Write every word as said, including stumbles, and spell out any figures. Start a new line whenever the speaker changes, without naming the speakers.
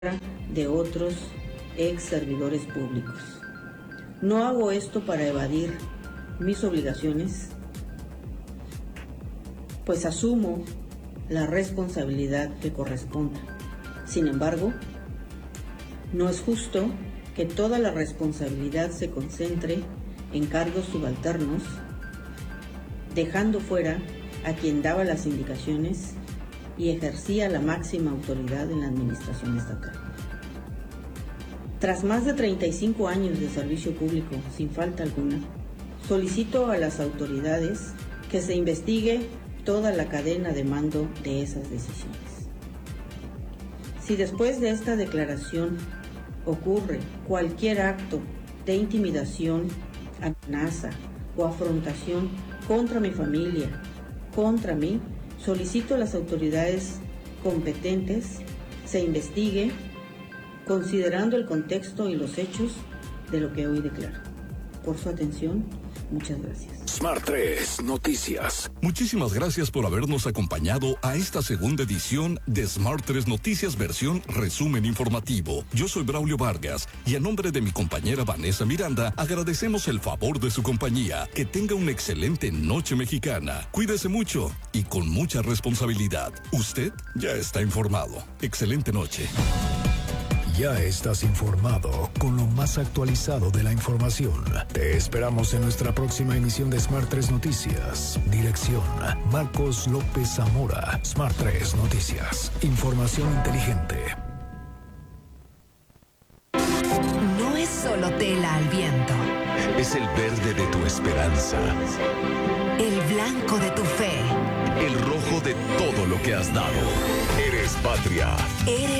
de otros ex servidores públicos. No hago esto para evadir mis obligaciones, pues asumo la responsabilidad que corresponda. Sin embargo, no es justo que toda la responsabilidad se concentre en cargos subalternos, dejando fuera a quien daba las indicaciones y ejercía la máxima autoridad en la administración estatal. Tras más de treinta y cinco años de servicio público, sin falta alguna, solicito a las autoridades que se investigue toda la cadena de mando de esas decisiones. Si después de esta declaración ocurre cualquier acto de intimidación, amenaza o afrontación contra mi familia, contra mí, solicito a las autoridades competentes se investigue considerando el contexto y los hechos de lo que hoy declaro. Por su atención, muchas gracias.
Smart tres Noticias.
Muchísimas gracias por habernos acompañado a esta segunda edición de Smart tres Noticias versión resumen informativo. Yo soy Braulio Vargas y a nombre de mi compañera Vanessa Miranda agradecemos el favor de su compañía. Que tenga una excelente noche mexicana. Cuídese mucho y con mucha responsabilidad. Usted ya está informado. Excelente noche.
Ya estás informado con lo más actualizado de la información. Te esperamos en nuestra próxima emisión de Smart tres Noticias. Dirección: Marcos López Zamora. Smart tres Noticias. Información inteligente.
No es solo tela al viento.
Es el verde de tu esperanza.
El blanco de tu fe.
El rojo de todo lo que has dado. Eres patria.
Eres